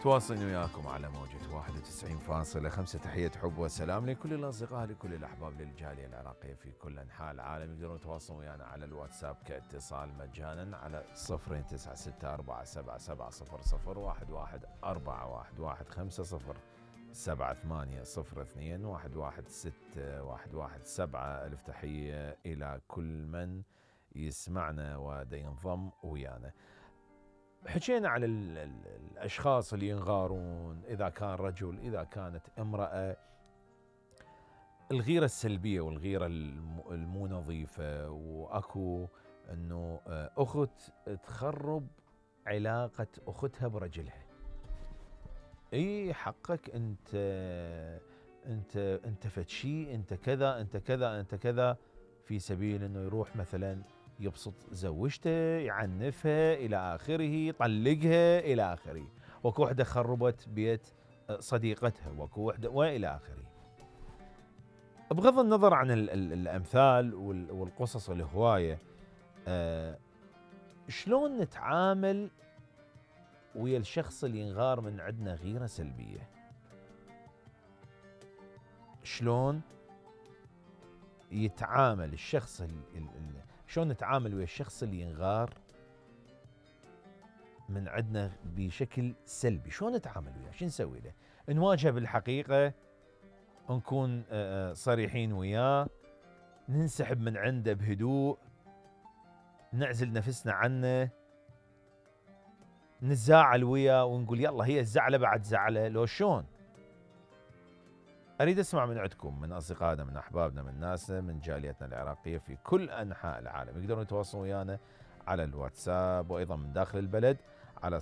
تواصلني وياكم على موجة 91.5. تحية حب وسلام لكل الأصدقاء، لكل الأحباب، للجالية العراقية في كل أنحاء العالم. يقدرون يتواصلون ويانا على الواتساب كاتصال مجانا على 096 477 005 ألف تحية إلى كل من يسمعنا ودا ينضم ويانا. حكينا على الأشخاص اللي ينغارون، إذا كان رجل إذا كانت امرأة، الغيرة السلبية والغيرة المو نظيفة، وأكو أنه أخت تخرب علاقة أختها برجلها. إي حقك أنت فتشي، أنت كذا أنت كذا أنت كذا، في سبيل أنه يروح مثلا يبسط زوجته، يعنفها إلى آخره، يطلقها إلى آخره. وكو وحدة خربت بيت صديقتها، وكو وحدة وإلى آخره. بغض النظر عن الأمثال والقصص الهواية، شلون نتعامل ويا الشخص اللي ينغار من عندنا غيرة سلبية؟ شلون يتعامل الشخص شلون نتعامل ويا الشخص اللي ينغار من عندنا بشكل سلبي؟ شلون نتعامل وياه؟ شو نسوي له؟ نواجهه بالحقيقة، نكون صريحين وياه، ننسحب من عنده بهدوء، نعزل نفسنا عنه، نزاعل وياه ونقول يلا هي الزعلة بعد زعلة، لو شلون؟ أريد أسمع من عندكم، من أصدقائنا، من أحبابنا، من ناسنا، من جاليتنا العراقية في كل أنحاء العالم. يقدرون يتواصلون ويانا على الواتساب، وأيضا من داخل البلد على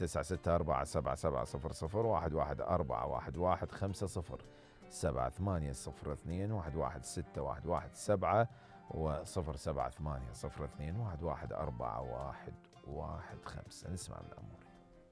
096 477 011 411 78 02 116 و078 02 11415. نسمع من الأمور.